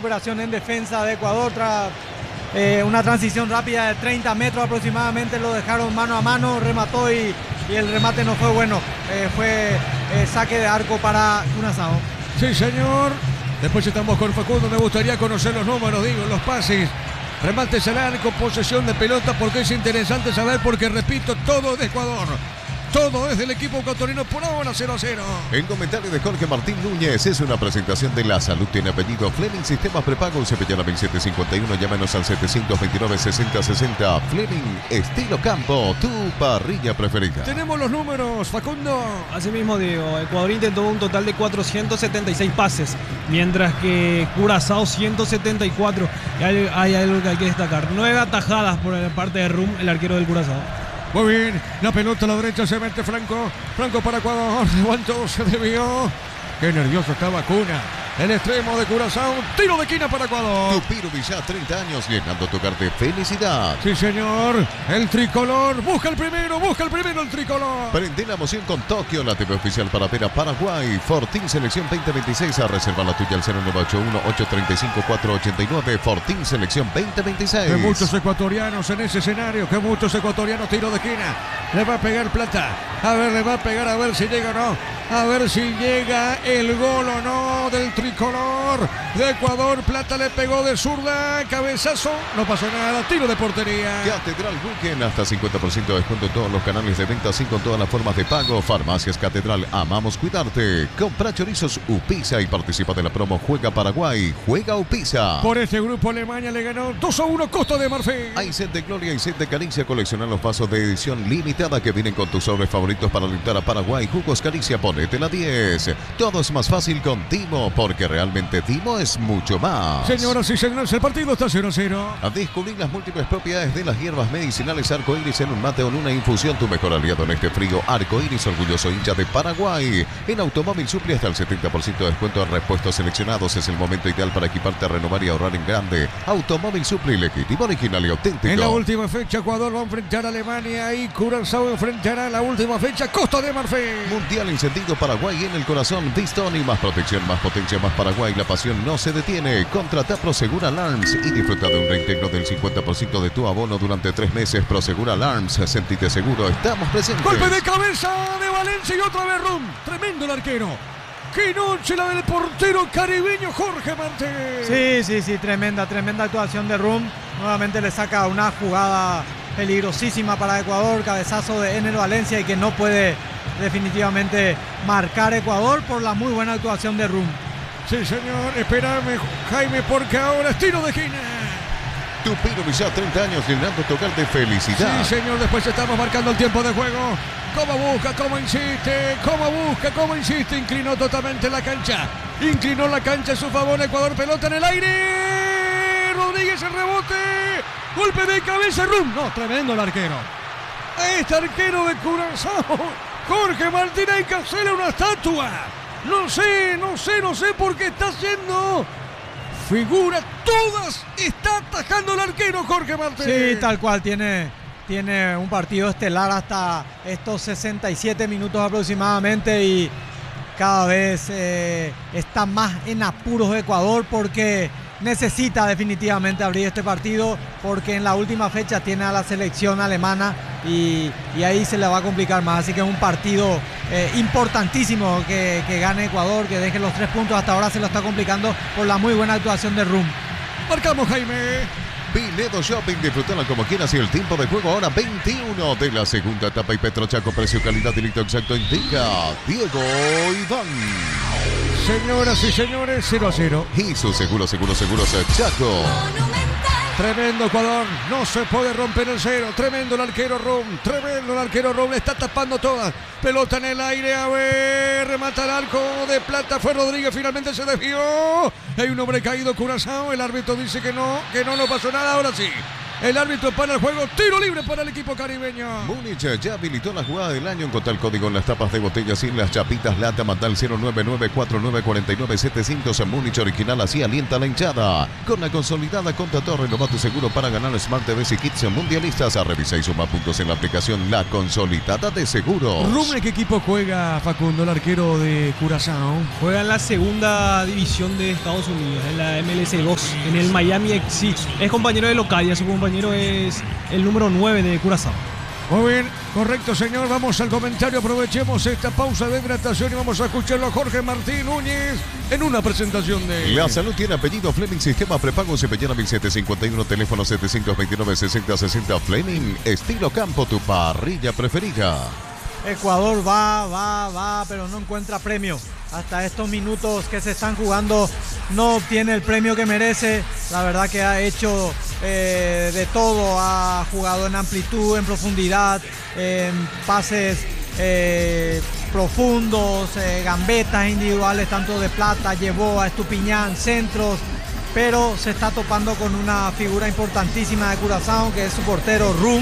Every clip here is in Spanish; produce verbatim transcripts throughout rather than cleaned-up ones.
recuperación en defensa de Ecuador tras eh, una transición rápida de treinta metros aproximadamente, lo dejaron mano a mano, remató y, y el remate no fue bueno, eh, fue eh, saque de arco para Curazao. Sí, señor. Después estamos con Facundo, me gustaría conocer los números, digo, los pases, remates al arco, posesión de pelota, porque es interesante saber, porque repito, todo es de Ecuador. Todo es del equipo ecuatoriano, por ahora cero a cero. En comentario de Jorge Martín Núñez, es una presentación de La Salud tiene apellido. Fleming Sistemas Prepago, Cepillana mil setecientos cincuenta y uno, llámanos al setecientos veintinueve, sesenta, sesenta. Fleming, estilo campo, tu parrilla preferida. Tenemos los números, Facundo. Así mismo digo, Ecuador intentó un total de cuatrocientos setenta y seis pases, mientras que Curazao ciento setenta y cuatro. Y hay, hay algo que hay que destacar, nueve atajadas por parte de Rum, el arquero del Curazao. Muy bien, la pelota a la derecha se mete Franco. Franco para Ecuador, levantó, se desvió. Qué nervioso estaba Cuna. El extremo de Curazao, tiro de esquina para Ecuador. Tupiro Villar, treinta años, llenando tu carta de felicidad. Sí, señor. El tricolor, busca el primero, busca el primero el tricolor. Prende la emoción con Tokio, la T V oficial para ver a Paraguay. Fortín Selección veinte veintiséis, a reservar la tuya al cero nueve ocho uno, ocho tres cinco, cuatro ocho nueve. Fortín Selección veinte veintiséis. Que muchos ecuatorianos en ese escenario, que muchos ecuatorianos, tiro de esquina. Le va a pegar Plata. A ver, le va a pegar, a ver si llega o no. A ver si llega el gol o no del tricolor de Ecuador. Plata le pegó de zurda, cabezazo, no pasó nada, tiro de portería. Catedral Booking, hasta cincuenta por ciento de descuento en todos los canales de venta, así con todas las formas de pago. Farmacias Catedral, amamos cuidarte. Compra chorizos Upisa y participa de la promo Juega Paraguay, Juega Upisa. Por este grupo Alemania le ganó dos a uno Costa de Marfil. Hay set de gloria y set de caricia. Colecciona los vasos de edición limitada que vienen con tus sobres favoritos para alentar a Paraguay. Jugos Caricia, ponete la diez. Todo es más fácil con Timo, porque realmente Timo es mucho más. Señoras y señores, el partido está cero a cero. A descubrir las múltiples propiedades de las hierbas medicinales Arcoíris en un mate o en una infusión. Tu mejor aliado en este frío. Arcoíris, orgulloso hincha de Paraguay. En Automóvil Supli, hasta el setenta por ciento de descuento en repuestos seleccionados. Es el momento ideal para equiparte, a renovar y ahorrar en grande. Automóvil Supli, legítimo, original y auténtico. En la última fecha, Ecuador va a enfrentar a Alemania y Curazao enfrentará la última fecha Costa de Marfil. Mundial encendido, Paraguay en el corazón. Pistón y más protección, más potencia, más Paraguay. La pasión no se detiene. Contrata Prosegur Alarms y disfruta de un reintegro del cincuenta por ciento de tu abono durante tres meses. Prosegur Alarms, sentite seguro, estamos presentes. Golpe de cabeza de Valencia y otra vez Rum. Tremendo el arquero. ¡Qué noche la del portero caribeño Jorge Martín! Sí, sí, sí, tremenda, tremenda actuación de Rum. Nuevamente le saca una jugada peligrosísima para Ecuador. Cabezazo de Ener Valencia y que no puede definitivamente marcar Ecuador por la muy buena actuación de Rum. Sí, señor, espérame, Jaime, porque ahora es tiro de esquina. Tupiro Villar, treinta años, llenando tocar de felicidad. Sí, señor, después estamos marcando el tiempo de juego. Cómo busca, cómo insiste, cómo busca, cómo insiste. Inclinó totalmente la cancha. Inclinó la cancha a su favor. Ecuador, pelota en el aire. Rodríguez, el rebote. Golpe de cabeza, Rum. No, tremendo el arquero. Este arquero de Curazao, Jorge Martín, hay que hacerle una estatua. No sé, no sé, no sé por qué está haciendo figura. Todas está atajando el arquero Jorge Martín. Sí, tal cual, tiene, tiene un partido estelar hasta estos sesenta y siete minutos aproximadamente y cada vez eh, está más en apuros Ecuador porque necesita definitivamente abrir este partido porque en la última fecha tiene a la selección alemana y, y ahí se le va a complicar más. Así que es un partido eh, importantísimo que, que gane Ecuador, que deje los tres puntos. Hasta ahora se lo está complicando por la muy buena actuación de Rum. Marcamos, Jaime. Pinedo Shopping, disfrutala como quieras y el tiempo de juego ahora veintiuno de la segunda etapa y Petrochaco, precio, calidad y litro exacto indica Diego Iván. Señoras y señores, cero a cero. Y su seguro, seguro, seguros Chaco. Tremendo Ecuador, no se puede romper el cero. Tremendo el arquero Rum, tremendo el arquero Rum, le está tapando todas. Pelota en el aire, a ver, remata el arco de Plata, fue Rodríguez, finalmente se desvió. Hay un hombre caído, Curazao, el árbitro dice que no, que no, no pasó nada, ahora sí. El árbitro para el juego. Tiro libre para el equipo caribeño. Múnich ya habilitó la jugada del año. Encontrá el código en las tapas de botellas y en las chapitas lata. Manda al cero nueve nueve cuatro nueve cuatro nueve siete cinco. En Múnich original, así alienta la hinchada. Con la consolidada Conta Torre, renova tu seguro para ganar Smart T Vs y kits mundialistas. A revisar y suma puntos en la aplicación La Consolidada de Seguros. Rumble, ¿qué equipo juega Facundo, el arquero de Curazao? Juega en la segunda división de Estados Unidos, en la M L S dos, en el Miami X C. Es compañero de Locadia, su compañero es el número nueve de Curazao. Muy bien, correcto, señor. Vamos al comentario. Aprovechemos esta pausa de hidratación y vamos a escucharlo a Jorge Martín Núñez en una presentación de... La salud tiene apellido Fleming, sistema prepago Cepellana mil setecientos cincuenta y uno, teléfono setecientos veintinueve, sesenta sesenta. Fleming, estilo campo, tu parrilla preferida. Ecuador va, va, va, pero no encuentra premio. Hasta estos minutos que se están jugando no obtiene el premio que merece. La verdad que ha hecho eh, de todo, ha jugado en amplitud, en profundidad, en pases eh, profundos, eh, gambetas individuales, tanto de Plata, llevó a Estupiñán, centros, pero se está topando con una figura importantísima de Curazao, que es su portero Rum.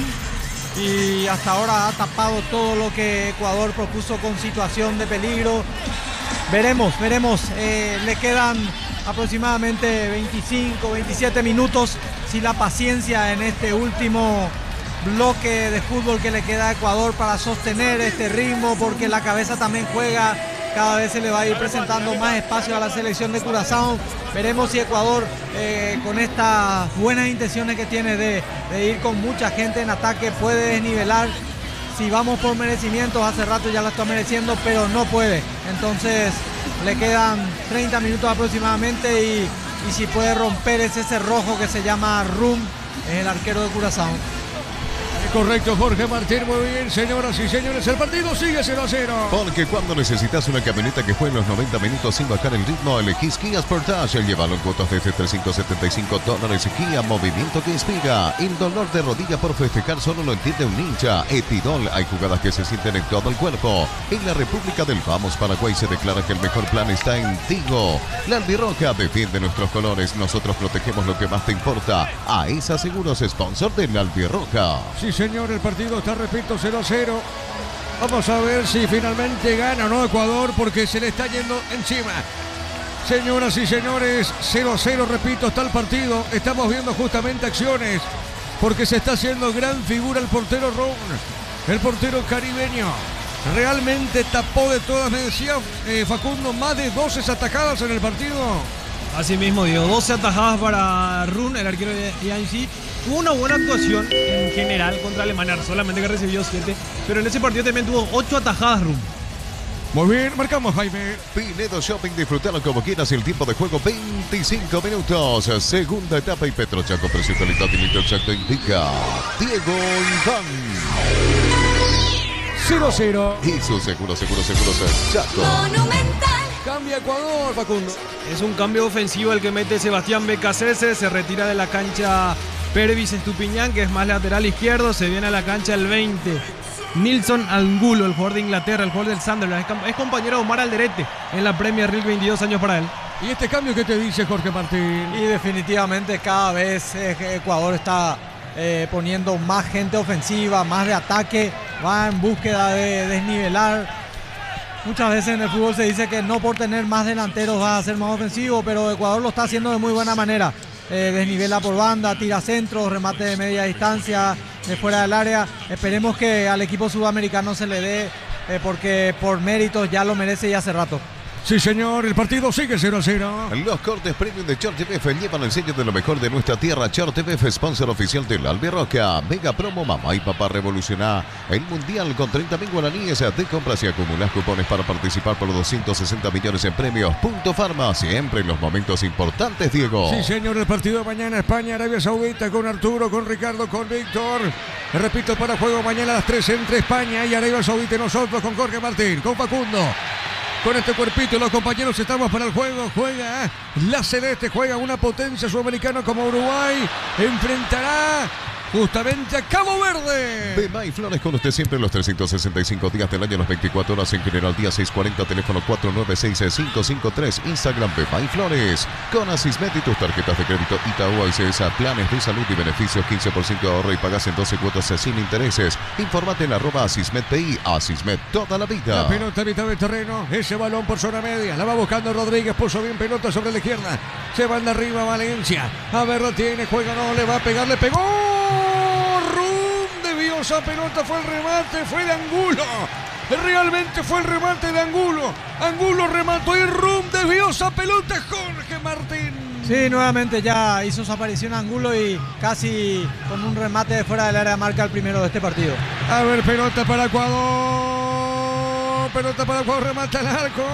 Y hasta ahora ha tapado todo lo que Ecuador propuso con situación de peligro. Veremos, veremos. Eh, le quedan aproximadamente veinticinco, veintisiete minutos. Si la paciencia en este último bloque de fútbol que le queda a Ecuador para sostener este ritmo, porque la cabeza también juega. Cada vez se le va a ir presentando más espacio a la selección de Curazao. Veremos si Ecuador, eh, con estas buenas intenciones que tiene de, de ir con mucha gente en ataque, puede desnivelar. Si vamos por merecimientos, hace rato ya lo está mereciendo, pero no puede. Entonces le quedan treinta minutos aproximadamente y, y si puede romper ese cerrojo que se llama Rum, es el arquero de Curazao. Correcto, Jorge Martín, muy bien, señoras y señores, el partido sigue cero a cero. Porque cuando necesitas una camioneta que juegue los noventa minutos sin bajar el ritmo, elegís Kia Sportage. Llévalo en cuotas desde trescientos setenta y cinco dólares. Kia, movimiento que inspira. El dolor de rodilla por festejar solo lo entiende un hincha. Epidol, hay jugadas que se sienten en todo el cuerpo. En la República del Vamos, Paraguay, se declara que el mejor plan está en Tigo. La Albirroja defiende nuestros colores. Nosotros protegemos lo que más te importa. AESA Seguros, sponsor de la Albirroja. Sí, señor, el partido está, repito, cero a cero. Vamos a ver si finalmente gana o no Ecuador, porque se le está yendo encima. Señoras y señores, cero a cero, repito, está el partido. Estamos viendo justamente acciones, porque se está haciendo gran figura el portero Ron, el portero caribeño. Realmente tapó de todas, me decía eh, Facundo, más de doce atajadas en el partido. Así mismo, Diego, doce atajadas para Run, el arquero de I A N C. Tuvo una buena actuación en general contra Alemania, solamente que recibió siete, pero en ese partido también tuvo ocho atajadas Rum. Muy bien, marcamos, Jaime. Pinedo Shopping, disfrutalo como quieras. El tiempo de juego, veinticinco minutos. Segunda etapa y Petrochaco, precio, calidad y litro exacto indica Diego Iván. cero a cero. Y su seguro, seguro, seguro, Chaco. Monumental. Cambia Ecuador, Facundo. Es un cambio ofensivo el que mete Sebastián Becasese, se retira de la cancha Pervis Estupiñán, que es más lateral izquierdo, se viene a la cancha el veinte. Nilson Angulo, el jugador de Inglaterra, el jugador del Sunderland, es compañero de Omar Alderete en la Premier League, veintidós años para él. ¿Y este cambio qué te dice, Jorge Martín? Y definitivamente cada vez eh, Ecuador está eh, poniendo más gente ofensiva, más de ataque, va en búsqueda de desnivelar. Muchas veces en el fútbol se dice que no por tener más delanteros va a ser más ofensivo, pero Ecuador lo está haciendo de muy buena manera. Eh, desnivela por banda, tira centros, remate de media distancia, de fuera del área. Esperemos que al equipo sudamericano se le dé, eh, porque por méritos ya lo merece y hace rato. Sí, señor, el partido sigue cero a cero. Los cortes premium de Chor T V F llevan el sello de lo mejor de nuestra tierra. Chor T V F, sponsor oficial de la Albirroja. Mega promo, mamá y papá revoluciona el mundial con treinta mil guaraníes de compras y acumulas cupones para participar por doscientos sesenta millones en premios. Punto Farma, siempre en los momentos importantes, Diego. Sí, señor, el partido de mañana, España, Arabia Saudita, con Arturo, con Ricardo, con Víctor. Repito, para juego mañana a las tres entre España y Arabia Saudita y nosotros con Jorge Martín, con Facundo. Con este cuerpito los compañeros estamos para el juego. Juega la Celeste, juega una potencia sudamericana como Uruguay. Enfrentará justamente a Cabo Verde. Bemay Flores con usted siempre los trescientos sesenta y cinco días del año, las veinticuatro horas en general, día seiscientos cuarenta, teléfono cuatro nueve seis cinco cinco tres, Instagram Bemay Flores. Con Asismet y tus tarjetas de crédito Itaú, Acesa, planes de salud y beneficios, quince por ciento de ahorro y pagas en doce cuotas sin intereses. Infórmate en arroba Asismet P I, Asismet toda la vida. La pelota a mitad del terreno, ese balón por zona media, la va buscando Rodríguez, puso bien pelota sobre la izquierda, se van de arriba Valencia, a ver lo tiene, juega, no, le va a pegar, le pegó. Debió esa pelota, fue el remate, fue de Angulo. Realmente fue el remate de Angulo. Angulo remató y Rum desvió esa pelota, Jorge Martín. Sí, nuevamente ya hizo su aparición Angulo y casi con un remate de fuera del área marca el primero de este partido. A ver, pelota para Ecuador. Pelota para Ecuador, remata el arco.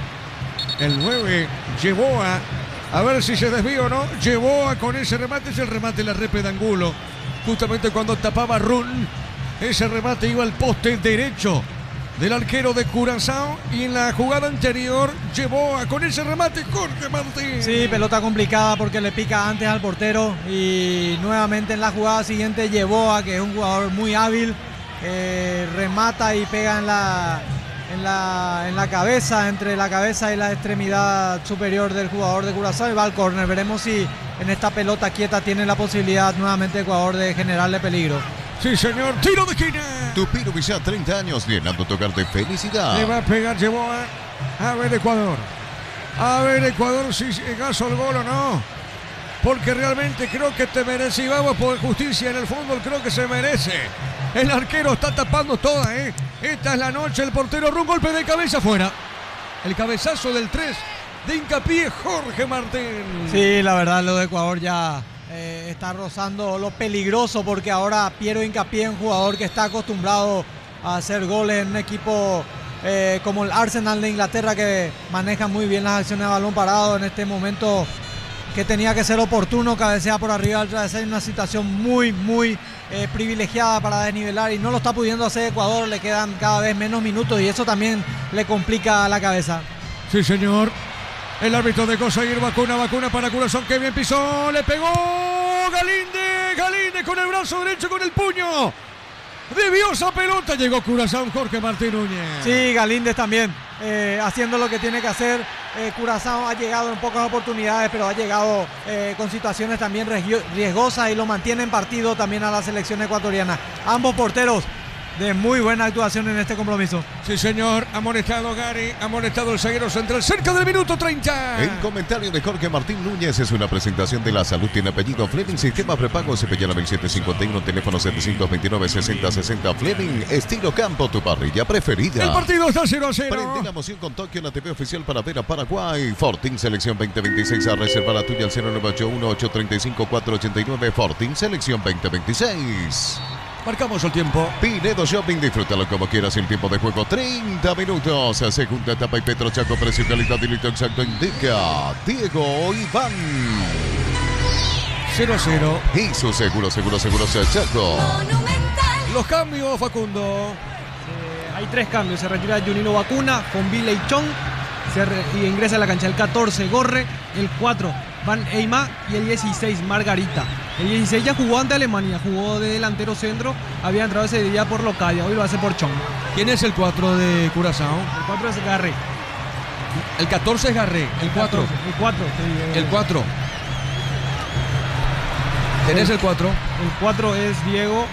El nueve llevó a... A ver si se desvió o no. Llevó a con ese remate, es el remate, la repe de Angulo. Justamente cuando tapaba Run, ese remate iba al poste derecho del arquero de Curazao, y en la jugada anterior llevó a con ese remate Jorge Martín. Sí, pelota complicada porque le pica antes al portero, y nuevamente en la jugada siguiente llevó a que es un jugador muy hábil, eh, remata y pega en la, en, la, en la cabeza, entre la cabeza y la extremidad superior del jugador de Curazao, y va al córner. Veremos si en esta pelota quieta tiene la posibilidad nuevamente Ecuador de generarle peligro. Sí, señor, tiro de esquina. Tupiro Villa, treinta años, llenando tu hogar de felicidad. Le va a pegar, llevó a... A ver Ecuador. A ver Ecuador si gaso el gol o no. Porque realmente creo que te merece, y vamos por justicia en el fútbol, creo que se merece. El arquero está tapando toda, ¿eh? Esta es la noche, el portero, un golpe de cabeza afuera. El cabezazo del tres de Hincapié, Jorge Martín. Sí, la verdad lo de Ecuador ya eh, está rozando lo peligroso, porque ahora Piero Hincapié, un jugador que está acostumbrado a hacer goles en un equipo eh, como el Arsenal de Inglaterra, que maneja muy bien las acciones de balón parado. En este momento que tenía que ser oportuno, cabecea por arriba del travesaño, una situación muy, muy eh, privilegiada para desnivelar, y no lo está pudiendo hacer Ecuador. Le quedan cada vez menos minutos y eso también le complica la cabeza. Sí, señor. El árbitro de conseguir vacuna, vacuna para Curazao, que bien pisó, le pegó Galíndez, Galíndez con el brazo derecho, con el puño. Debió esa pelota, llegó Curazao, Jorge Martín Núñez. Sí, Galíndez también eh, haciendo lo que tiene que hacer. Eh, Curazao ha llegado en pocas oportunidades, pero ha llegado eh, con situaciones también riesgosas, y lo mantiene en partido también a la selección ecuatoriana. Ambos porteros de muy buena actuación en este compromiso. Sí, señor, amonestado Gary, amonestado el zaguero central, cerca del minuto treinta. En comentario de Jorge Martín Núñez, es una presentación de La Salud tiene apellido. Fleming, sistema prepago, Cepillana mil setecientos cincuenta y uno, teléfono setecientos veintinueve, sesenta sesenta. Fleming, estilo campo, tu parrilla preferida. El partido está cero a cero. Prende la emoción con Tokio en la T V oficial para ver a Paraguay. Fortín Selección veinte veintiséis, a reservar la tuya al cero nueve ocho uno, ocho tres cinco, cuatro ocho nueve. Fortín Selección veinte veintiséis. Marcamos el tiempo. Pinedo Shopping, disfrútalo como quieras. El tiempo de juego, treinta minutos. Segunda etapa y Petro Chaco, precio, calidad y litro exacto indica Diego Iván. cero a cero. Y su seguro, seguro, seguro, Chaco. Los cambios, Facundo. Eh, hay tres cambios. Se retira Junino Vacuna con Billy Chong. Se re, y ingresa a la cancha el catorce, Gorre. El cuatro, Van Eyma. Y el dieciséis, Margarita. El dieciséis ya jugó ante Alemania. Jugó de delantero centro. Había entrado ese día por Locadia. Hoy lo hace por Chong. ¿Quién es el cuatro de Curazao? El cuatro es Garré. El catorce es Garré. El cuatro. El cuatro. Sí, el cuatro. ¿Quién es el cuatro? El cuatro es Diego.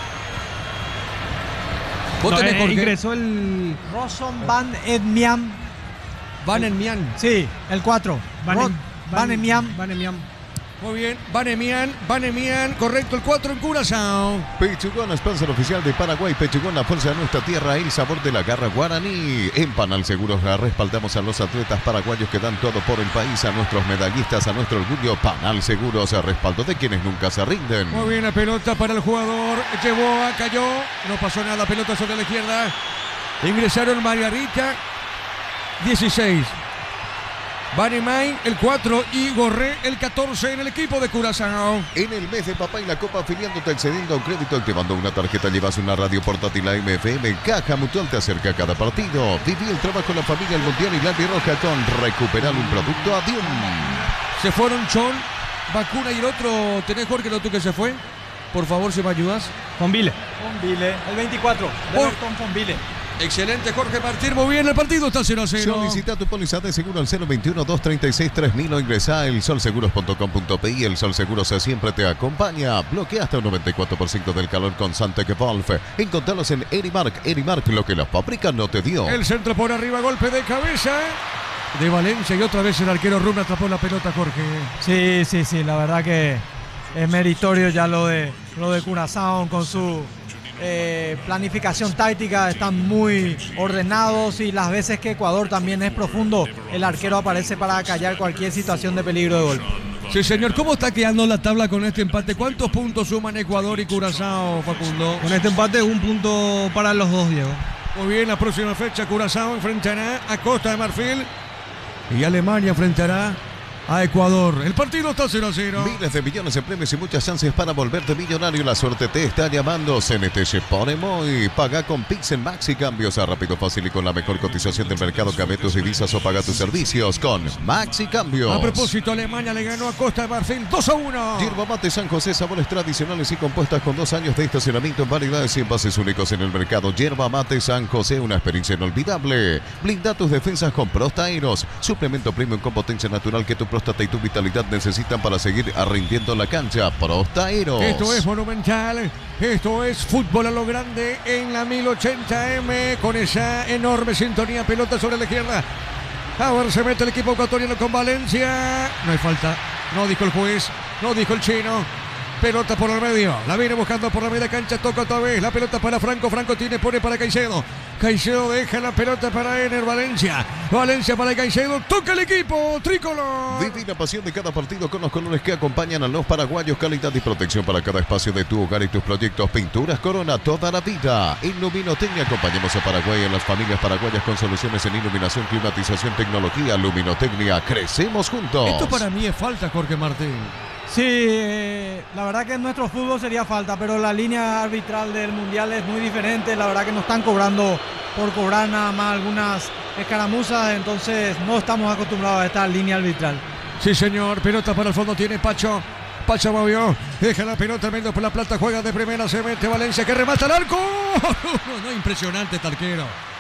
¿Vos No, tenés, eh, Jorge? ingresó el Roson Van Edmiam. Van Enmian. Sí, el cuatro. Van, Ro- en, Van Edmiam. Van Emiam. Muy bien. Van Emian. Van Emian. Correcto, el cuatro en Curazao. Pechugón, sponsor oficial de Paraguay. Pechugón, la fuerza de nuestra tierra, el sabor de la garra guaraní. En Panal Seguros la respaldamos a los atletas paraguayos que dan todo por el país, a nuestros medallistas, a nuestro orgullo. Panal Seguros, a respaldo de quienes nunca se rinden. Muy bien, la pelota para el jugador. Llevó, cayó. No pasó nada. Pelota sobre la izquierda. Ingresaron Margarita. dieciséis. Banemay, el cuatro, y Gorré, el catorce en el equipo de Curazao. En el mes de papá y la copa, afiliándote, accediendo a un crédito, activando una tarjeta, llevas una radio portátil a M F M. Caja Mutual te acerca a cada partido. Viví el trabajo, la familia, el mundial y la roja con recuperar un producto Adium. Se fueron Chon, Vacuna y el otro. ¿Tenés, Jorge, el otro que se fue? Por favor, si me ayudas. Fonville. Fonville, el veinticuatro. Everton Fonville. Excelente, Jorge Martín. Muy bien, el partido está cero a cero. Solicita tu póliza de seguro al cero veintiuno, doscientos treinta y seis, tres mil o ingresa a el sol seguros punto com punto pe i. El Sol Seguros siempre te acompaña. Bloquea hasta un noventa y cuatro por ciento del calor con Santec Wolf. Encontralos en Erimark. Erimark, lo que la fábrica no te dio. El centro por arriba, golpe de cabeza de Valencia y otra vez el arquero Rum atrapó la pelota, Jorge. Sí, sí, sí, la verdad que es meritorio ya lo de, lo de Curazao con su eh, planificación táctica. Están muy ordenados y las veces que Ecuador también es profundo, el arquero aparece para callar cualquier situación de peligro de gol. Sí, señor. ¿Cómo está quedando la tabla con este empate? ¿Cuántos puntos suman Ecuador y Curazao, Facundo? Con este empate, un punto para los dos, Diego. Muy bien, la próxima fecha Curazao enfrentará a Costa de Marfil y Alemania enfrentará a Ecuador. El partido está cero a cero. Miles de millones de premios y muchas chances para volverte millonario. La suerte te está llamando. C N T se pone muy. Paga con Pixel Maxi Cambios a rápido, fácil y con la mejor cotización del mercado. Cambia tus divisas o paga tus servicios con Maxi Cambios. A propósito, Alemania le ganó a Costa de Marfil dos a uno. Yerba Mate San José, sabores tradicionales y compuestas con dos años de estacionamiento en variedades y envases únicos en el mercado. Yerba Mate San José, una experiencia inolvidable. Blinda tus defensas con Prostaeros, suplemento premium con potencia natural que tu próstata y tu vitalidad necesitan para seguir rindiendo la cancha. Prostaeros. Esto es Monumental. Esto es fútbol a lo grande en la mil ochenta eme con esa enorme sintonía. Pelota sobre la izquierda. A ver, se mete el equipo ecuatoriano con Valencia. No hay falta. No dijo el juez. No dijo el chino. Pelota por el medio. La viene buscando por la media cancha. Toca otra vez. La pelota para Franco. Franco tiene, pone para Caicedo. Caicedo deja la pelota para Ener Valencia. Valencia para Caicedo. Toca el equipo tricolor. Viví la pasión de cada partido con los colores que acompañan a los paraguayos. Calidad y protección para cada espacio de tu hogar y tus proyectos. Pinturas Corona toda la vida. En Luminotecnia acompañamos a Paraguay y a las familias paraguayas con soluciones en iluminación, climatización, tecnología. Luminotecnia. Crecemos juntos. Esto para mí es falta, Jorge Martín. Sí, eh, la verdad que en nuestro fútbol sería falta, pero la línea arbitral del Mundial es muy diferente. La verdad que nos están cobrando por cobrar nada más algunas escaramuzas, entonces no estamos acostumbrados a esta línea arbitral. Sí, señor. Pelota para el fondo tiene Pacho. Pacho movió. Deja la pelota medio por la plata. Juega de primera. Se mete Valencia que remata el arco. No, impresionante este arquero.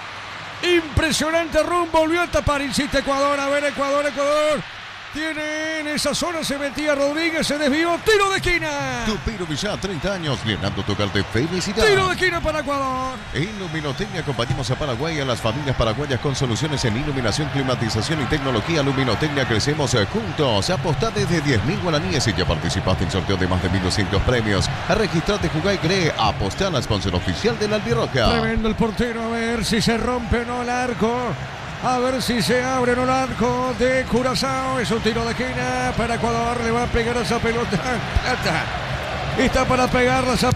Impresionante Rum. Volvió a tapar. Insiste Ecuador. A ver, Ecuador, Ecuador. Tiene en esa zona, se metía Rodríguez, se desvió, tiro de esquina. Tupiro Villar, treinta años, llenando tu hogar de felicidad. Tiro de esquina para Ecuador. En Luminotecnia acompañamos a Paraguay y a las familias paraguayas con soluciones en iluminación, climatización y tecnología. Luminotecnia, crecemos juntos. Apostá desde diez mil guaraníes y ya participaste en sorteo de más de mil doscientos premios. A registrarte, jugá y cree. Apostá a la sponsor oficial de la Albirroja. Tremendo el portero, a ver si se rompe o no el arco. A ver si se abre o no el arco de Curazao. Es un tiro de esquina para Ecuador. Le va a pegar a esa pelota. Plata. Está para pegarle a esa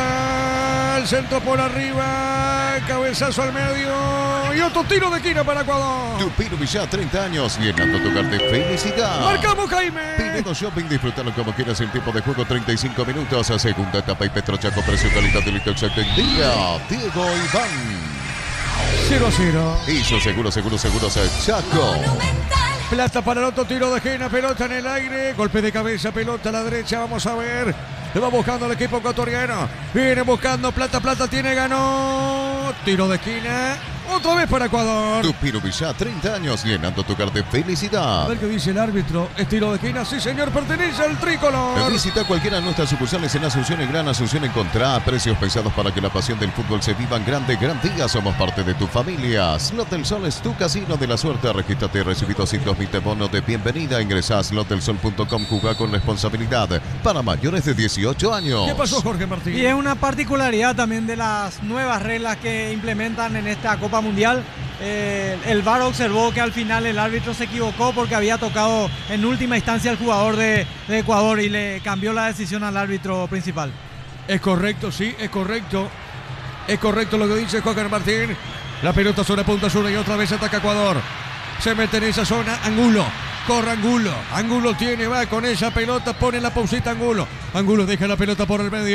pelota. El centro por arriba. Cabezazo al medio. Y otro tiro de esquina para Ecuador. Tupiro Villar, treinta años, llenando tu hogar de felicidad. Marcamos, Jaime. Pinedo Shopping, disfrútalo como quieras en tiempo de juego. treinta y cinco minutos. A segunda etapa y Petrochaco, precio, calidad, delito exacto en día. Diego Iván. cero a cero. Hizo seguro, seguro, seguro, Chaco. Plata para el otro tiro de esquina, pelota en el aire, golpe de cabeza, pelota a la derecha, vamos a ver. Le va buscando el equipo ecuatoriano. Viene buscando Plata, Plata tiene, ganó. Tiro de esquina. Otra vez para Ecuador. Tupiro Villar, treinta años, llenando tu hogar de felicidad. A ver qué dice el árbitro. Es tiro de esquina. Sí, señor, pertenece al tricolor. Visita cualquiera de nuestras sucursales en Asunción, en Gran Asunción. Encontrá precios pensados para que la pasión del fútbol se viva en grande. Gran día, somos parte de tu familia. Slot del Sol es tu casino de la suerte. Regístrate y recibí doscientos mil bonos de bienvenida. Ingresá a slot del sol punto com. Jugá con responsabilidad para mayores de dieciocho años. ¿Qué pasó, Jorge Martín? Y es una particularidad también de las nuevas reglas que implementan en esta Copa Mundial. Eh, el V A R observó que al final el árbitro se equivocó porque había tocado en última instancia al jugador de, de Ecuador y le cambió la decisión al árbitro principal. Es correcto, sí, es correcto. Es correcto lo que dice Jorge Martín. La pelota sobre punta sur y otra vez ataca Ecuador. Se mete en esa zona, Angulo. Corre Angulo. Angulo tiene, va con esa pelota, pone la pausita Angulo. Angulo deja la pelota por el medio.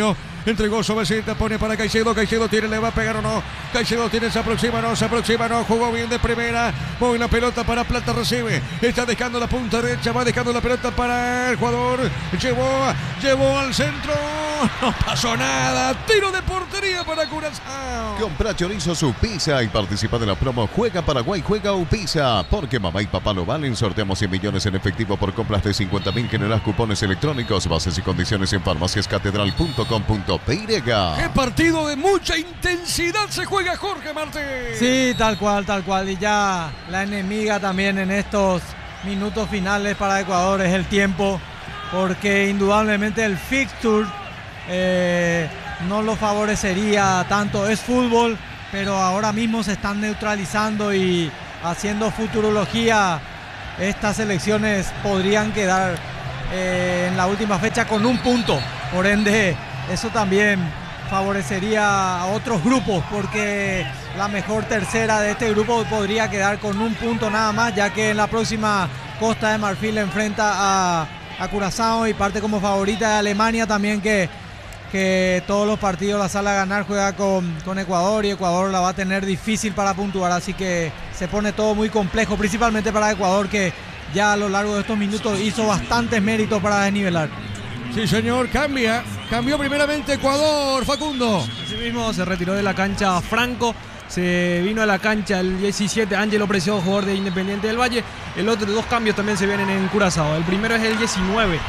Entregó suavecita, pone para Caicedo. Caicedo tiene, le va a pegar o no. Caicedo tiene, se aproxima, no, se aproxima, no. Jugó bien de primera. Mueve la pelota para Plata, recibe. Está dejando la punta derecha, va dejando la pelota para el jugador. Llevó, llevó al centro. No pasó nada. Tiro de portería para Curazao. Compra chorizo su pizza y participa de la promo Juega Paraguay, Juega Upisa. Porque mamá y papá lo valen. Sorteamos cien millones en efectivo por compras de cincuenta mil. Generas cupones electrónicos. Bases y condiciones en farmaciascatedral punto com punto p y. ¡Qué partido de mucha intensidad se juega, Jorge Martín! Sí, tal cual, tal cual. Y ya la enemiga también en estos minutos finales para Ecuador es el tiempo. Porque indudablemente el fixture eh, no lo favorecería tanto. Es fútbol, pero ahora mismo se están neutralizando y haciendo futurología. Estas selecciones podrían quedar eh, en la última fecha con un punto. Por ende, eso también favorecería a otros grupos, porque la mejor tercera de este grupo podría quedar con un punto nada más, ya que en la próxima Costa de Marfil enfrenta a, a Curazao y parte como favorita de Alemania también, que, que todos los partidos la sale a ganar, juega con, con Ecuador y Ecuador la va a tener difícil para puntuar, así que se pone todo muy complejo, principalmente para Ecuador, que ya a lo largo de estos minutos hizo bastantes méritos para desnivelar. Sí, señor, cambia. Cambió primeramente Ecuador, Facundo. Así mismo se retiró de la cancha Franco. Se vino a la cancha el diecisiete, Ángelo Preciado, jugador de Independiente del Valle. El otro, dos cambios también se vienen en Curazao. El primero es el diecinueve.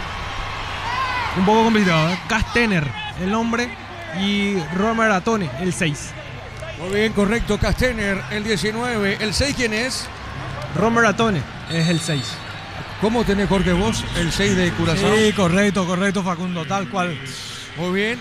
Un poco complicado, ¿eh? Castener, el hombre, y Romer Atone, el seis. Muy bien, correcto, Castener, el diecinueve. ¿El seis quién es? Romer Atone es el seis. ¿Cómo tenés, Jorge, vos el seis de Curazao? Sí, correcto, correcto, Facundo, tal cual. Muy bien.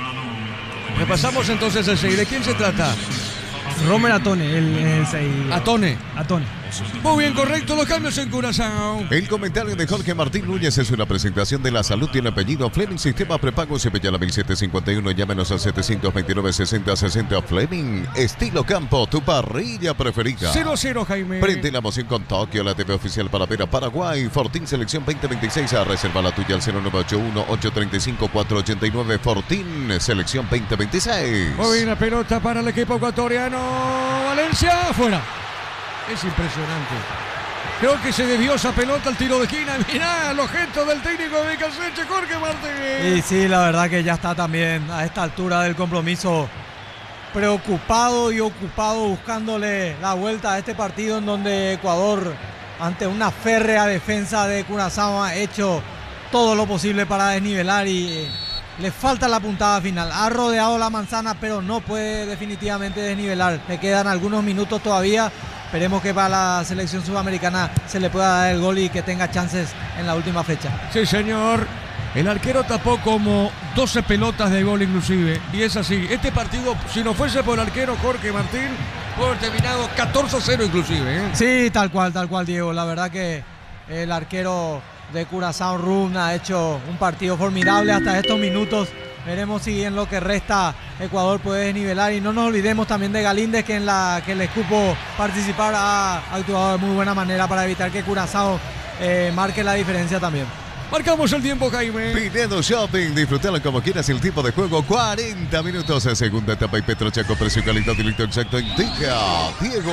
Repasamos entonces el seis. ¿De quién se trata? Romer Atone, el, el seis. Atone. Atone. Muy bien, correcto, los cambios en Curazao. El comentario de Jorge Martín Núñez es una presentación de La Salud. Tiene apellido Fleming, sistema prepago Cepillala mil setecientos cincuenta y uno. Llámenos al setecientos veintinueve, sesenta, sesenta. Fleming, estilo campo, tu parrilla preferida. cero cero, Jaime. Prende la emoción con Tokio, la T V oficial para ver a Paraguay. Fortín Selección veinte veintiséis. A reserva la tuya al cero nueve ocho uno, ocho tres cinco, cuatro ocho nueve. Fortín Selección veinte veintiséis. Muy bien, la pelota para el equipo ecuatoriano. Valencia, fuera. Es impresionante. Creo que se debió esa pelota al tiro de esquina. Mirá los gestos del técnico de Caseche, Jorge Martín. Y sí, la verdad que ya está también a esta altura del compromiso preocupado y ocupado buscándole la vuelta a este partido, en donde Ecuador, ante una férrea defensa de Curazao, ha hecho todo lo posible para desnivelar y eh, le falta la puntada final. Ha rodeado la manzana, pero no puede definitivamente desnivelar. Le quedan algunos minutos todavía. Esperemos que para la selección sudamericana se le pueda dar el gol y que tenga chances en la última fecha. Sí, señor. El arquero tapó como doce pelotas de gol inclusive. Y es así. Este partido, si no fuese por el arquero Jorge Martín, puede haber terminado catorce a cero inclusive, ¿eh? Sí, tal cual, tal cual, Diego. La verdad que el arquero de Curazao, Rum, ha hecho un partido formidable hasta estos minutos. Veremos si en lo que resta Ecuador puede desnivelar. Y no nos olvidemos también de Galíndez, que en la que les cupo participar ha actuado de muy buena manera para evitar que Curazao eh, marque la diferencia también. Marcamos el tiempo, Jaime. Pinedo Shopping, disfrutalo como quieras. El tiempo de juego, cuarenta minutos. En segunda etapa y Petrochaco, precio, calidad, directo, exacto. Indica Diego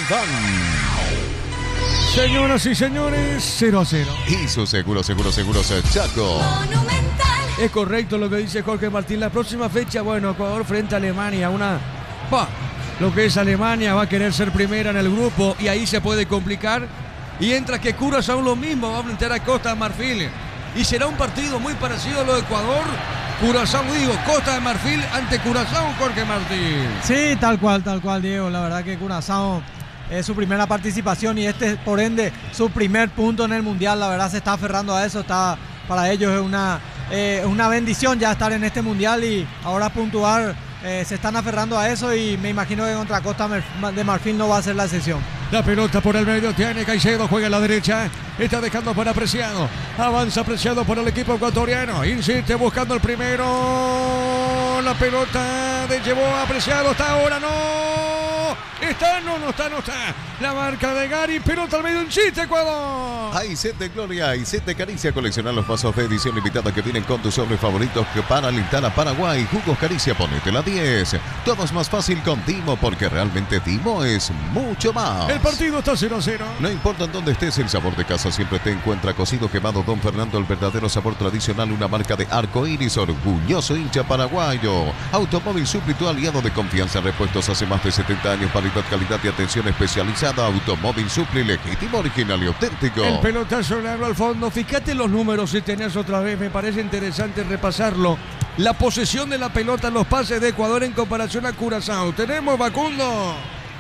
Iván. Señoras y señores, cero a cero. Y su seguro, seguro, seguros Chaco. Monumental. Es correcto lo que dice Jorge Martín. La próxima fecha, bueno, Ecuador frente a Alemania. Una... ¡Pah! Lo que es Alemania va a querer ser primera en el grupo y ahí se puede complicar. Y entra que Curazao lo mismo, va a enfrentar a Costa de Marfil. Y será un partido muy parecido a lo de Ecuador. Curazao, digo, Costa de Marfil ante Curazao, Jorge Martín. Sí, tal cual, tal cual, Diego. La verdad que Curazao es su primera participación y este, por ende, su primer punto en el Mundial. La verdad se está aferrando a eso. Está, para ellos es una, eh, una bendición ya estar en este Mundial y ahora puntuar. Eh, se están aferrando a eso y me imagino que contra Costa de Marfil no va a ser la excepción. La pelota por el medio tiene Caicedo, juega a la derecha, está dejando para Preciado, avanza Preciado por el equipo ecuatoriano, insiste buscando el primero, la pelota de llevó a Preciado, está ahora, no, está, no, no está, no está, La marca de Gary, pelota al medio, un chiste, Ecuador. Hay set de Gloria, hay set de Caricia. Coleccionar los vasos de edición limitada que vienen con tus sobres favoritos que para alentar a Paraguay. Jugos Caricia, ponete la diez. Todo es más fácil con Dimo, porque realmente Dimo es mucho más. El partido está cero a cero. No importa en dónde estés, el sabor de casa siempre te encuentra. Cocido quemado Don Fernando, el verdadero sabor tradicional. Una marca de Arco Iris, orgulloso hincha paraguayo. Automóvil Supli, tu aliado de confianza. Repuestos hace más de setenta años. Calidad, calidad y atención especializada. Automóvil Supli, legítimo, original y auténtico. El pelotazo largo al fondo. Fíjate los números si tenés otra vez. Me parece interesante repasarlo. La posesión de la pelota, los pases de Ecuador en comparación a Curazao. Tenemos, Facundo.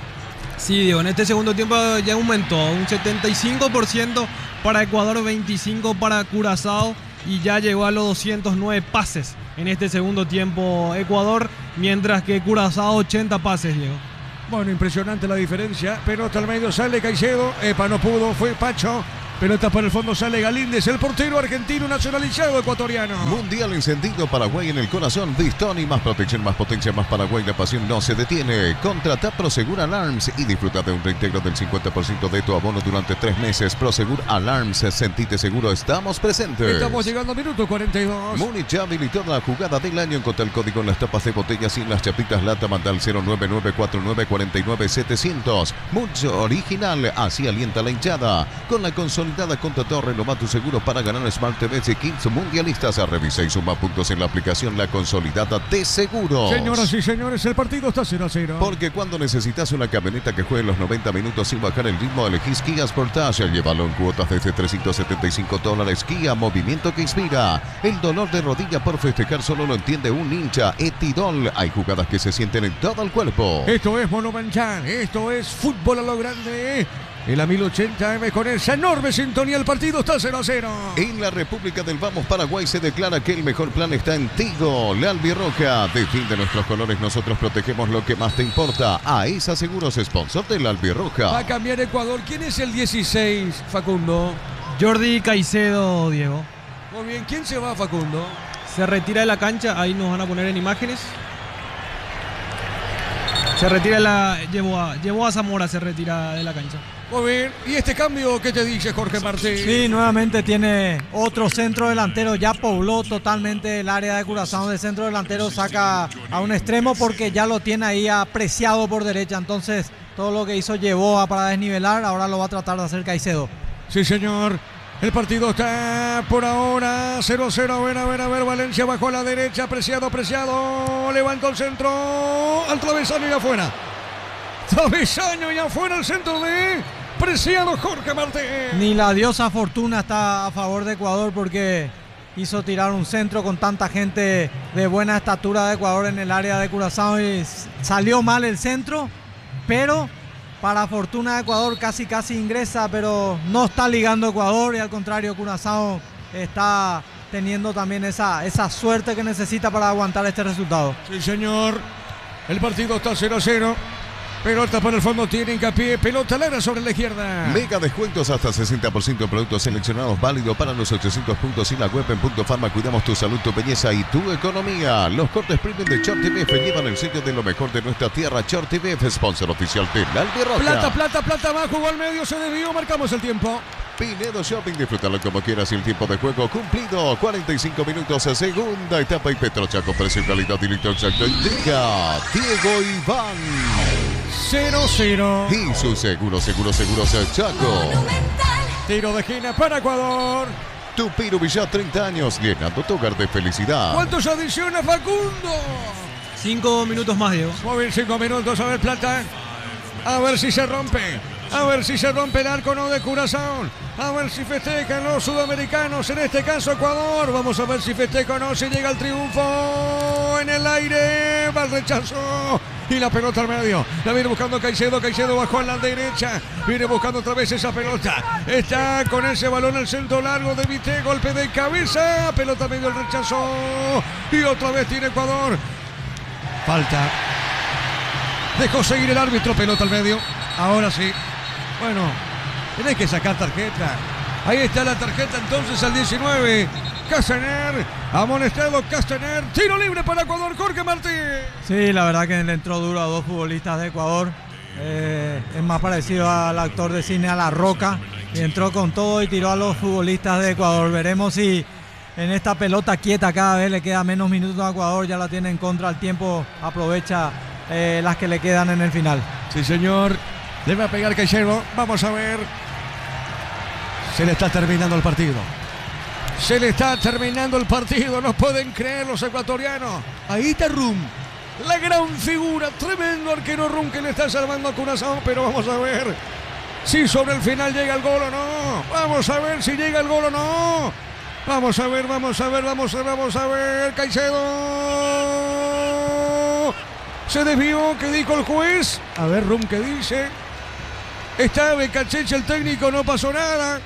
Sí, Diego, en este segundo tiempo ya aumentó. Un setenta y cinco por ciento para Ecuador, veinticinco por ciento para Curazao. Y ya llegó a los doscientos nueve pases en este segundo tiempo Ecuador. Mientras que Curazao, ochenta pases, Diego. Bueno, impresionante la diferencia. Pelota al medio, sale Caicedo. Epa, no pudo, fue Pacho. Pelota para el fondo, sale Galíndez, el portero argentino nacionalizado ecuatoriano. Mundial encendido, Paraguay en el corazón. Bistoni, más protección, más potencia, más Paraguay. La pasión no se detiene. Contrata Prosegur Alarms y disfruta de un reintegro del cincuenta por ciento de tu abono durante tres meses. Prosegur Alarms, sentite seguro, estamos presentes. Estamos llegando a minuto cuarenta y dos. Múnich ya habilitó la jugada del año. Encontrá el código en las tapas de botellas y en las chapitas lata. Manda al cero nueve nueve cuatro nueve cuatro nueve siete cero cero. Mucho original, así alienta la hinchada. Con la consolidada Contrató, renova tu seguro para ganar Smart T V y Kits mundialistas. A revisa y suma puntos en la aplicación La Consolidada de Seguros. Señoras y señores, el partido está cero a cero. Porque cuando necesitas una camioneta que juegue los noventa minutos sin bajar el ritmo, elegís Kia Sportage. Llévalo en cuotas desde trescientos setenta y cinco dólares. Kia, movimiento que inspira. El dolor de rodilla por festejar solo lo entiende un hincha. Etidol. Hay jugadas que se sienten en todo el cuerpo. Esto es Monumental. Esto es fútbol a lo grande. En la mil ochenta eme con esa enorme sintonía, el partido está cero a cero. En la República del Vamos Paraguay se declara que el mejor plan está en Tigo. La albirroja defiende nuestros colores, nosotros protegemos lo que más te importa. AESA Seguros, sponsor de la albirroja. Va a cambiar Ecuador. ¿Quién es el dieciséis, Facundo? Jordi Caicedo, Diego. Muy bien, ¿quién se va, Facundo? Se retira de la cancha, ahí nos van a poner en imágenes. Se retira la. Llevó a, llevó a Zamora, se retira de la cancha. Muy bien. ¿Y este cambio qué te dice, Jorge Martín? Sí, nuevamente tiene otro centro delantero. Ya pobló totalmente el área de Curazao. De centro delantero saca a un extremo porque ya lo tiene ahí apreciado por derecha. Entonces, todo lo que hizo llevó a para desnivelar. Ahora lo va a tratar de hacer Caicedo. Sí, señor. El partido está por ahora cero a cero. A ver, a ver, a ver. Valencia bajó a la derecha. Apreciado, apreciado. Levantó el centro. Al travesaño y afuera. Travesaño y afuera el centro de Preciado, Jorge Martín. Ni la diosa fortuna está a favor de Ecuador porque hizo tirar un centro con tanta gente de buena estatura de Ecuador en el área de Curazao y salió mal el centro, pero para fortuna de Ecuador casi casi ingresa, pero no está ligando Ecuador y al contrario Curazao está teniendo también esa, esa suerte que necesita para aguantar este resultado. Sí, señor. El partido está cero a cero. Pelota para el fondo, tiene hincapié, pelota larga sobre la izquierda. Mega descuentos hasta sesenta por ciento en productos seleccionados, válido para los ochocientos puntos y la web en Punto Farma. Cuidamos tu salud, tu belleza y tu economía. Los cortes premium de Short T V F llevan el sello de lo mejor de nuestra tierra. Short T V F, sponsor oficial de la Albirroja. Plata, plata, plata, va, jugó al medio, se desvió, marcamos el tiempo. Pinedo Shopping, disfrútalo como quieras y el tiempo de juego cumplido. cuarenta y cinco minutos, segunda etapa y Petrochaco, precio, calidad y litro exacto. Indica Diego Iván. cero cero. Y su seguro, seguro, seguro, Chaco. Tiro de esquina para Ecuador. Tupiro Villar, treinta años, llenando tu hogar de felicidad. ¿Cuántos adiciona Facundo? Cinco minutos más, Diego. Muy bien, cinco minutos, a ver, plata. A ver si se rompe. A ver si se rompe el arco, no de Curazao. A ver si festejan los sudamericanos, en este caso Ecuador. Vamos a ver si festeja o no, si llega el triunfo en el aire. Va el rechazo. Y la pelota al medio. La viene buscando Caicedo. Caicedo bajó a la derecha. Viene buscando otra vez esa pelota. Está con ese balón el centro largo de Vite. Golpe de cabeza. Pelota medio el rechazo. Y otra vez tiene Ecuador. Falta. Dejó seguir el árbitro. Pelota al medio. Ahora sí. Bueno, tenés que sacar tarjeta. Ahí está la tarjeta entonces al diecinueve. Castaner, amonestado Castaner. Tiro libre para Ecuador, Jorge Martín. Sí, la verdad que le entró duro a dos futbolistas de Ecuador. Eh, es más parecido al actor de cine a La Roca. Y entró con todo y tiró a los futbolistas de Ecuador. Veremos si en esta pelota quieta cada vez le queda menos minutos a Ecuador. Ya la tiene en contra el tiempo. Aprovecha eh, las que le quedan en el final. Sí, señor. Le va a pegar Caicedo. Vamos a ver. Se le está terminando el partido. Se le está terminando el partido. No pueden creer los ecuatorianos. Ahí está Rum. La gran figura. Tremendo arquero Rum que le está salvando a Curazao. Pero vamos a ver si sobre el final llega el gol o no. Vamos a ver si llega el gol o no. Vamos a ver, vamos a ver, vamos a ver, vamos a ver. Caicedo. Se desvió. ¿Qué dijo el juez? A ver, Rum, ¿qué dice? Está Becacheche el técnico, no pasó nada.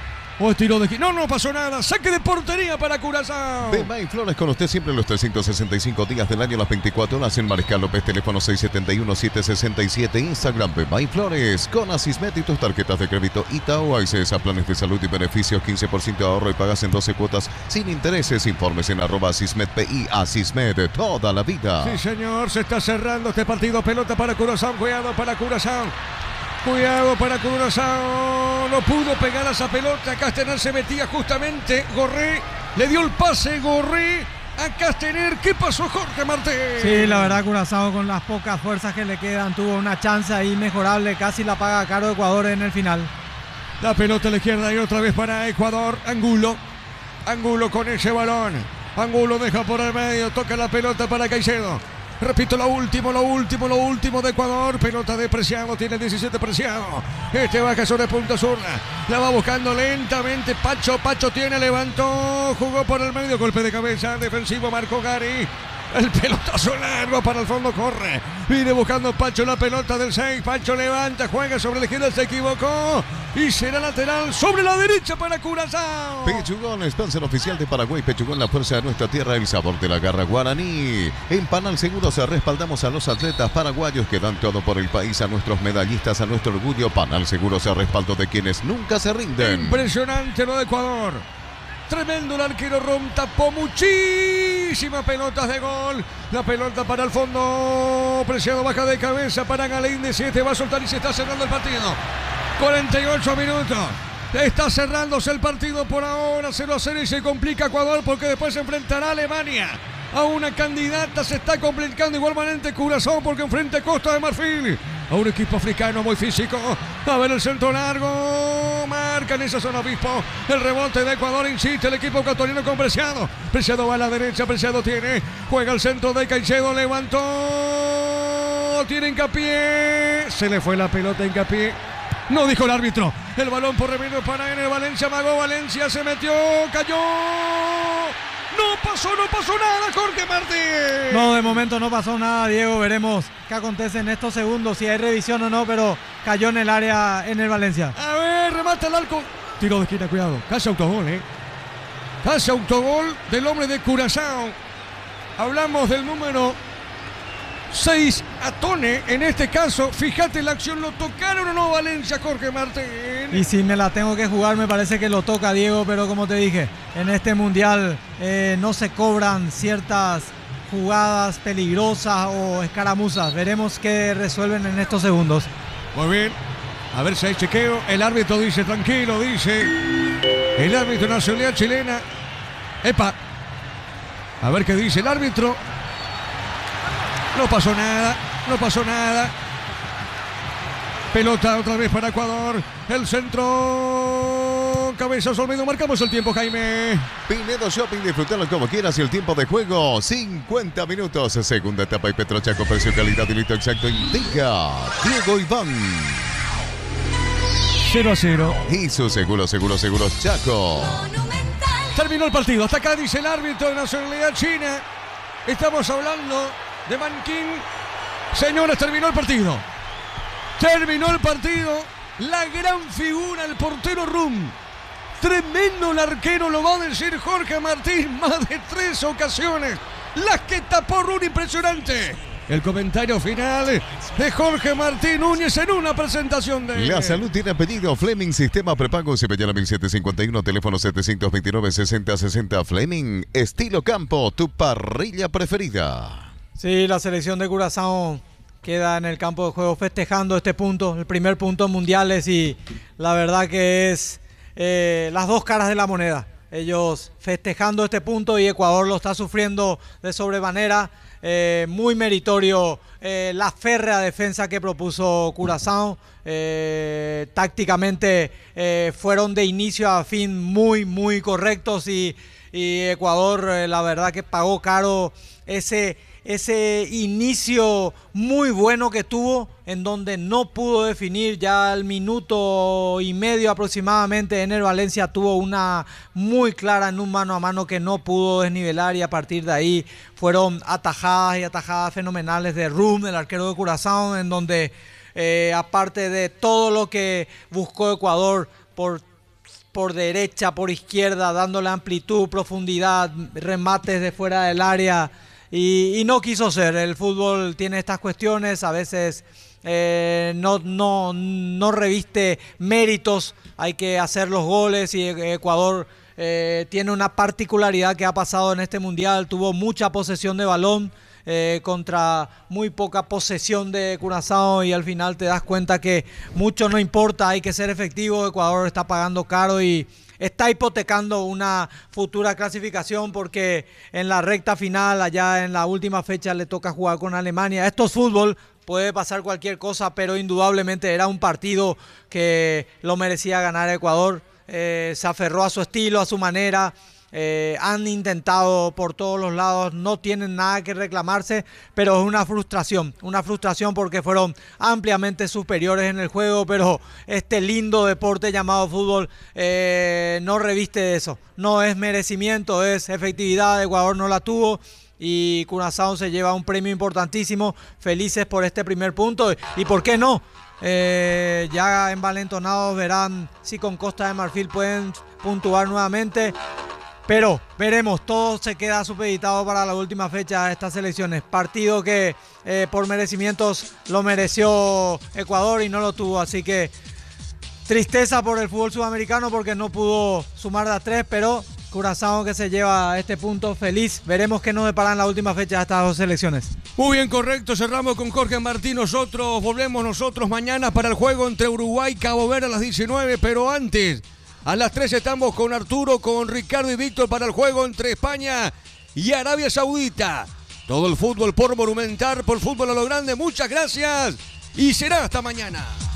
O estiró de aquí. No, no pasó nada. Saque de portería para Curazao. Bemay Flores con usted siempre los trescientos sesenta y cinco días del año, las veinticuatro horas en Mariscal López, teléfono seis siete uno, siete seis siete, Instagram Bemay Flores. Con Asismet y tus tarjetas de crédito Itaú, A S A, planes de salud y beneficios, quince por ciento de ahorro y pagas en doce cuotas sin intereses. Informes en arroba Asismet P I, Asismet de toda la vida. Sí, señor, se está cerrando este partido. Pelota para Curazao, cuidado para Curazao. Cuidado para Curazao. No pudo pegar a esa pelota. Castaner se metía justamente. Gorré le dio el pase. Gorré a Castaner. ¿Qué pasó, Jorge Martín? Sí, la verdad, Curazao con las pocas fuerzas que le quedan tuvo una chance ahí mejorable. Casi la paga caro Ecuador en el final. La pelota a la izquierda y otra vez para Ecuador. Angulo. Angulo con ese balón. Angulo deja por el medio. Toca la pelota para Caicedo. Repito, lo último, lo último, lo último de Ecuador. Pelota de Preciado, tiene diecisiete Preciado. Este baja sobre punta zurda. La va buscando lentamente. Pacho, Pacho tiene, levantó. Jugó por el medio, golpe de cabeza. Defensivo, Marco Gari. El pelotazo largo para el fondo, corre. Viene buscando Pacho la pelota del seis. Pacho levanta, juega sobre la izquierda, se equivocó. Y será lateral sobre la derecha para Curazao. Pechugón, sponsor oficial de Paraguay. Pechugón, la fuerza de nuestra tierra, el sabor de la garra guaraní. En Panal Seguros respaldamos a los atletas paraguayos que dan todo por el país, a nuestros medallistas, a nuestro orgullo. Panal Seguros a respaldo de quienes nunca se rinden. Impresionante lo de Ecuador. Tremendo el arquero Rom, tapó muchísimas pelotas de gol. La pelota para el fondo. Preciado baja de cabeza para Galíndez. siete va a soltar y se está cerrando el partido. cuarenta y ocho minutos. Está cerrándose el partido por ahora. cero a cero y se complica Ecuador porque después se enfrentará a Alemania. A una candidata se está complicando igualmente Curazao porque enfrenta a Costa de Marfil. A un equipo africano muy físico. A ver el centro largo. Marca en esa zona Obispo. El rebote de Ecuador insiste el equipo ecuatoriano con Preciado. Preciado va a la derecha. Preciado tiene. Juega el centro de Caicedo. Levantó. Tiene Hincapié. Se le fue la pelota a Hincapié. No dijo el árbitro. El balón por remedio para Ener Valencia. Magó Valencia. Se metió. Cayó. No pasó, no pasó nada, Jorge Martín. No, de momento no pasó nada, Diego. Veremos qué acontece en estos segundos, si hay revisión o no, pero cayó en el área en el Valencia. A ver, remata el arco. Tiro de esquina, cuidado. Casi autogol, ¿eh? Casi autogol del hombre de Curazao. Hablamos del número seis, Atone. En este caso, fíjate la acción, ¿lo tocaron o no Valencia, Jorge Martín? Y si me la tengo que jugar, me parece que lo toca, Diego, pero como te dije, en este mundial eh, no se cobran ciertas jugadas peligrosas o escaramuzas. Veremos qué resuelven en estos segundos. Muy bien, a ver si hay chequeo. El árbitro dice, tranquilo, dice el árbitro de nacionalidad chilena. Epa, a ver qué dice el árbitro. No pasó nada, no pasó nada. Pelota otra vez para Ecuador. El centro. Cabezazo al medio. Marcamos el tiempo, Jaime. Pinedo Shopping, disfrutalo como quieras y el tiempo de juego, cincuenta minutos. Segunda etapa y Petrochaco, precio, calidad y litro exacto indica Diego Iván. cero a cero. Y su seguro, seguro, seguros Chaco. Terminó el partido. Hasta acá dice el árbitro de nacionalidad china. Estamos hablando de Manquín. Señores, terminó el partido. Terminó el partido. La gran figura, el portero Rum. Tremendo el arquero, lo va a decir Jorge Martín. Más de tres ocasiones. Las que tapó Rum, impresionante. El comentario final de Jorge Martín Núñez en una presentación de... La salud tiene apellido. Fleming, sistema prepago, Cepillana mil setecientos cincuenta y uno, teléfono setecientos veintinueve, sesenta sesenta. Fleming, estilo campo, tu parrilla preferida. Sí, la selección de Curazao queda en el campo de juego festejando este punto, el primer punto en mundiales, y la verdad que es eh, las dos caras de la moneda. Ellos festejando este punto y Ecuador lo está sufriendo de sobremanera. Eh, muy meritorio eh, la férrea defensa que propuso Curazao. Eh, tácticamente eh, fueron de inicio a fin muy, muy correctos y, y Ecuador eh, la verdad que pagó caro ese, ese inicio muy bueno que tuvo, en donde no pudo definir. Ya al minuto y medio aproximadamente Ener Valencia tuvo una muy clara en un mano a mano que no pudo desnivelar, y a partir de ahí fueron atajadas y atajadas fenomenales de Rum, el arquero de Curazao, en donde eh, aparte de todo lo que buscó Ecuador por por derecha, por izquierda, dándole amplitud, profundidad, remates de fuera del área, y, y no quiso ser. El fútbol tiene estas cuestiones, a veces eh, no, no, no reviste méritos, hay que hacer los goles, y Ecuador eh, tiene una particularidad que ha pasado en este mundial, tuvo mucha posesión de balón, Eh, contra muy poca posesión de Curazao, y al final te das cuenta que mucho no importa, hay que ser efectivo. Ecuador está pagando caro y está hipotecando una futura clasificación, porque en la recta final, allá en la última fecha, le toca jugar con Alemania. Esto es fútbol, puede pasar cualquier cosa, pero indudablemente era un partido que lo merecía ganar Ecuador. Eh, se aferró a su estilo, a su manera. Eh, han intentado por todos los lados, no tienen nada que reclamarse, pero es una frustración, una frustración porque fueron ampliamente superiores en el juego, pero este lindo deporte llamado fútbol eh, no reviste eso, no es merecimiento, es efectividad. Ecuador no la tuvo y Curazao se lleva un premio importantísimo. Felices por este primer punto, y por qué no, eh, ya envalentonados verán si con Costa de Marfil pueden puntuar nuevamente. Pero veremos, todo se queda supeditado para la última fecha de estas elecciones. Partido que eh, por merecimientos lo mereció Ecuador y no lo tuvo. Así que tristeza por el fútbol sudamericano porque no pudo sumar de a tres, pero Curazao que se lleva este punto feliz. Veremos qué nos deparan la última fecha de estas dos selecciones. Muy bien, correcto. Cerramos con Jorge Martín. Nosotros volvemos nosotros mañana para el juego entre Uruguay y Cabo Verde a las diecinueve, pero antes... A las tres estamos con Arturo, con Ricardo y Víctor para el juego entre España y Arabia Saudita. Todo el fútbol por Monumental, por Fútbol a lo Grande. Muchas gracias y será hasta mañana.